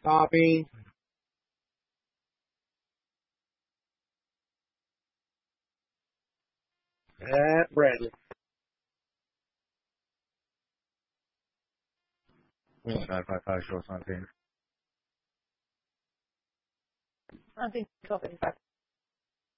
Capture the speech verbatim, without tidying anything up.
Copy. At Bradley. Five five five shorts on team. I think twelve fifty-five.